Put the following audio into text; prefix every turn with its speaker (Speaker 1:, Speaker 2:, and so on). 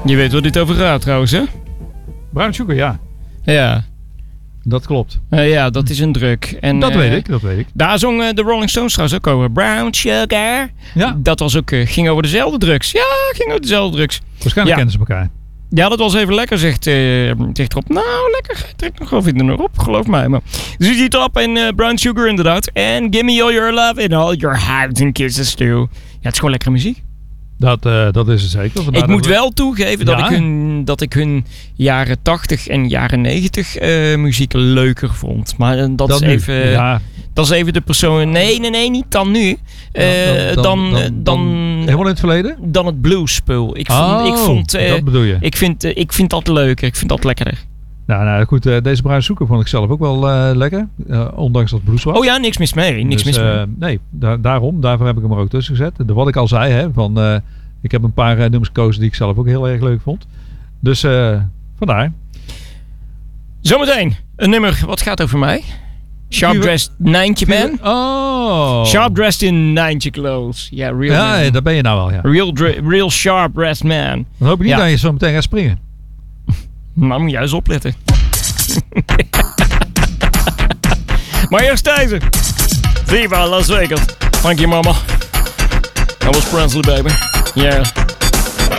Speaker 1: Je weet waar dit over gaat trouwens, hè?
Speaker 2: Brown Sugar, ja.
Speaker 1: Ja.
Speaker 2: Dat klopt.
Speaker 1: Ja, dat is een druk. En,
Speaker 2: dat weet ik.
Speaker 1: Daar zong de Rolling Stones trouwens ook over. Brown Sugar.
Speaker 2: Ja.
Speaker 1: Dat was ook, ging over dezelfde drugs. Ja, ging over dezelfde drugs.
Speaker 2: Waarschijnlijk kennen ze elkaar.
Speaker 1: Ja, dat was even lekker, zegt Rob. Nou, lekker. Trek nog wel vinden erop, geloof mij. Maar ZZ Top en Brown Sugar inderdaad. En Give Me All Your Love and All Your Hugs and Kisses too. Ja, het is gewoon lekkere muziek.
Speaker 2: Dat is het zeker. Vandaar
Speaker 1: ik moet wel toegeven dat ik hun jaren 80 en jaren 90 muziek leuker vond. Maar dat is even... Ja. Dat is even de persoon... Nee, niet dan nu. Dan
Speaker 2: helemaal in het verleden?
Speaker 1: Dan het bluespul. Ik vond
Speaker 2: dat bedoel je.
Speaker 1: Ik vind dat leuker. Ik vind dat lekkerder.
Speaker 2: Nou goed, deze bruin zoeken vond ik zelf ook wel lekker. Ondanks dat blues was.
Speaker 1: Oh ja, niks mis mee.
Speaker 2: Nee, daarvoor heb ik hem er ook tussen gezet. Wat ik al zei, hè, van... ik heb een paar nummers gekozen die ik zelf ook heel erg leuk vond. Dus vandaar.
Speaker 1: Zometeen een nummer wat gaat over mij. Sharp Dressed Nijntje Man.
Speaker 2: Oh.
Speaker 1: Sharp Dressed in Nijntje Clothes. Yeah, real
Speaker 2: ja,
Speaker 1: man.
Speaker 2: daar ben je nou wel, ja.
Speaker 1: Real Sharp Dressed Man.
Speaker 2: Dan hoop ik niet dat je zo meteen gaat springen.
Speaker 1: Nou, moet jij eens opletten. Maar eerst deze. Viva Las Vegas. Thank you, mama. That was Prinsley, baby. Yeah.